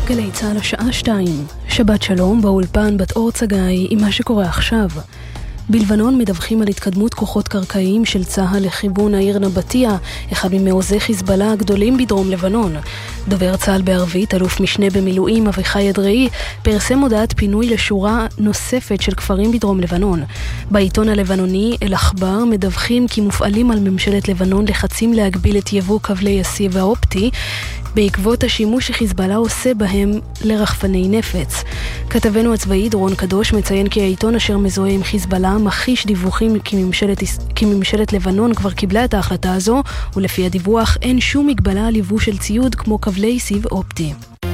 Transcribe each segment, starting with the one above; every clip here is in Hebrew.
גלי צהל השעה 2, שבת שלום באולפן בת אור צגאי עם מה שקורה עכשיו. בלבנון מדווחים על התקדמות כוחות קרקעיים של צה"ל לכיוון העיר נבטיה, אחד ממעוזי חיזבאללה הגדולים בדרום לבנון. דובר צה"ל בערבית, אלוף משנה במילואים אביחי אדרעי, פרסם הודעת פינוי לשורה נוספת של כפרים בדרום לבנון. בעיתון הלבנוני אל-אחבר מדווחים כי מופעלים על ממשלת לבנון לחצים להגביל את יבוא כבלי הסיב האופטי, בעקבות השימוש שחיזבאללה עושה בהם לרחפני נפץ. כתבנו הצבאי דורון קדוש מציין כי העיתון אשר מזוהה עם חיזבאללה מכחיש דיווחים כי ממשלת לבנון כבר קיבלה את ההחלטה הזו, ולפי הדיווח אין שום מגבלה על יבוא של ציוד כמו כבלי סיב אופטי.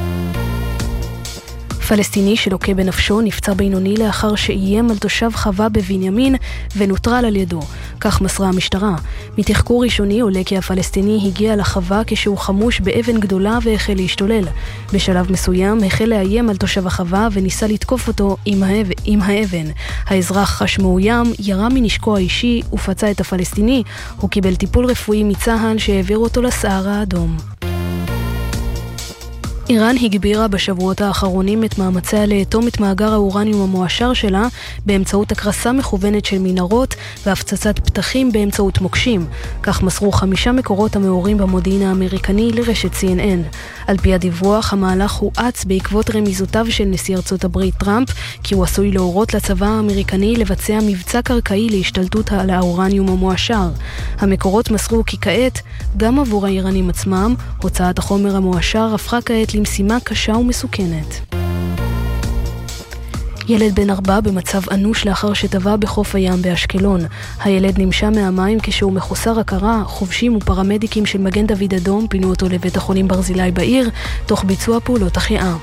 פלסטיני שלוקה בנפשו נפצע בינוני לאחר שאיים על תושב חווה בבנימין ונוטרל על ידו. כך מסרה המשטרה. מתחקור ראשוני עולה כי הפלסטיני הגיע לחווה כשהוא חמוש באבן גדולה והחל להשתולל. בשלב מסוים החל לאיים על תושב החווה וניסה לתקוף אותו עם האבן. האזרח חש מאוים, ירה מנשקו האישי ופצע את הפלסטיני. הוא קיבל טיפול רפואי מצה"ל שהעביר אותו לסהר האדום. איראן הגבירה בשבועות האחרונים את מאמציה לאטום את מאגר האורניום המועשר שלה באמצעות הקרסה מכוונת של מנהרות והפצצת פתחים באמצעות מוקשים. כך מסרו 5 מקורות המאורים במודיעין האמריקני לרשת CNN. על פי הדיווח, המהלך הואץ בעקבות רמיזותיו של נשיא ארצות הברית טראמפ, כי הוא עשוי להורות לצבא האמריקני לבצע מבצע קרקעי להשתלטות על האורניום המועשר. המקורות מסרו כי כעת, גם עבור האיראנים עצמם, הוצאת החומר המועשר הפכה כעת למשימה קשה ומסוכנת. ילד בן 4 במצב אנוש לאחר שטבע בחוף הים באשקלון. הילד נמשה מהמים כשהוא מחוסר הכרה. חובשים ופרמדיקים של מגן דוד אדום פינו אותו לבית החולים ברזילי בעיר, תוך ביצוע פעולות החייאה.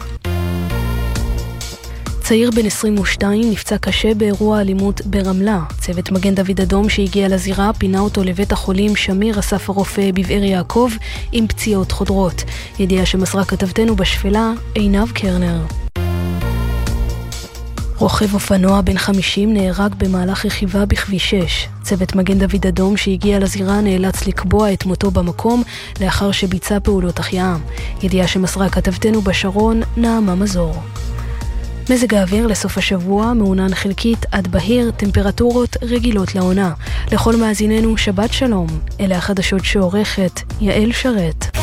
צעיר בן 22 נפצע קשה באירוע אלימות ברמלה. צוות מגן דוד אדום שהגיע לזירה פינה אותו לבית החולים שמיר אסף הרופא בבאר יעקב עם פציעות חודרות. ידיעה שמסרה כתבתנו בשפלה עינב קרנר. רוכב אופנוע בן 50 נהרג במהלך רכיבה בכביש 6. צוות מגן דוד אדום שהגיע לזירה נאלץ לקבוע את מותו במקום לאחר שביצע פעולות החייאה. ידיעה שמסרה כתבתנו בשרון נעמה מזור. מזג האוויר לסוף השבוע מעונן חלקית עד בהיר, טמפרטורות רגילות לעונה. לכל מאזיננו שבת שלום. אלה החדשות שעורכת יעל שרת.